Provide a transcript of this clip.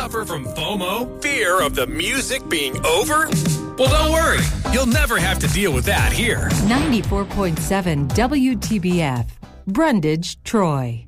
suffer from FOMO? Fear of the music being over? Well, don't worry. You'll never have to deal with that here. 94.7 WTBF, Brundage, Troy.